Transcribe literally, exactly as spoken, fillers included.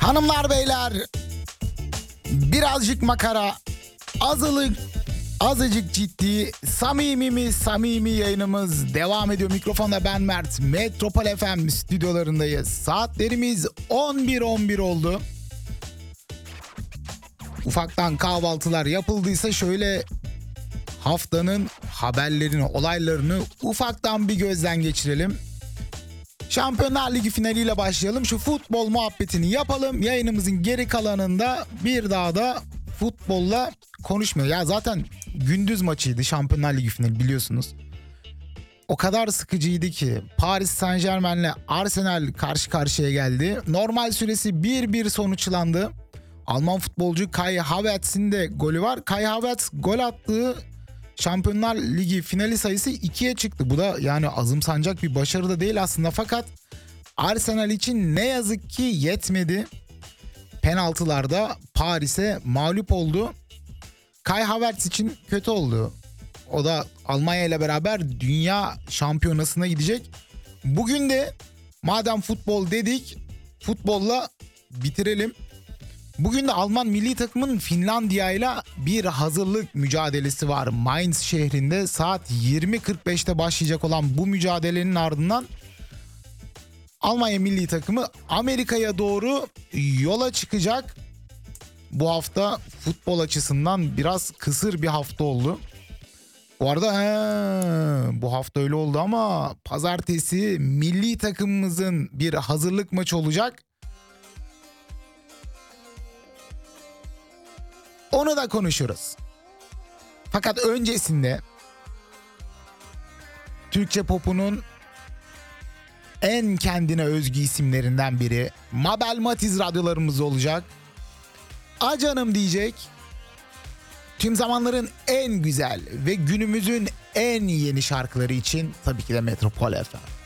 Hanımlar beyler, birazcık makara, azılık, azıcık ciddi, samimi mi samimi yayınımız devam ediyor. Mikrofonda ben Mert, Metropol F M stüdyolarındayız. Saatlerimiz on bir on bir oldu. Ufaktan kahvaltılar yapıldıysa şöyle haftanın haberlerini, olaylarını ufaktan bir gözden geçirelim. Şampiyonlar Ligi finaliyle başlayalım. Şu futbol muhabbetini yapalım. Yayınımızın geri kalanında bir daha da futbolla konuşmuyor. Ya zaten gündüz maçıydı Şampiyonlar Ligi finali, biliyorsunuz. O kadar sıkıcıydı ki Paris Saint-Germain'le Arsenal karşı karşıya geldi. Normal süresi bir bir sonuçlandı. Alman futbolcu Kai Havertz'in de golü var. Kai Havertz gol attığı Şampiyonlar Ligi finali sayısı ikiye çıktı. Bu da yani azımsanacak bir başarı da değil aslında, fakat Arsenal için ne yazık ki yetmedi. Penaltılarda Paris'e mağlup oldu. Kai Havertz için kötü oldu. O da Almanya ile beraber dünya şampiyonasına gidecek. Bugün de madem futbol dedik, futbolla bitirelim. Bugün de Alman milli takımın Finlandiya ile bir hazırlık mücadelesi var. Mainz şehrinde saat yirmi kırk beşte başlayacak olan bu mücadelenin ardından Almanya milli takımı Amerika'ya doğru yola çıkacak. Bu hafta futbol açısından biraz kısır bir hafta oldu. Bu arada he, bu hafta öyle oldu ama pazartesi milli takımımızın bir hazırlık maçı olacak. Onu da konuşuruz. Fakat öncesinde Türkçe popunun en kendine özgü isimlerinden biri Mabel Matiz radyolarımız olacak. Acanım diyecek. Tüm zamanların en güzel ve günümüzün en yeni şarkıları için tabii ki de Metropol F M.